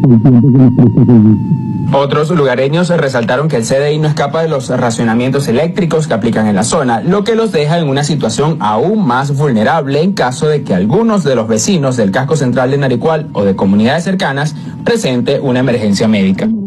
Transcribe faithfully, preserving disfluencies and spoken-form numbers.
el tiempo que nos presta servicio. Otros lugareños resaltaron que el C D I no escapa de los racionamientos eléctricos que aplican en la zona, lo que los deja en una situación aún más vulnerable en caso de que algunos de los vecinos del casco central de Naricual o de comunidades cercanas presente una emergencia médica.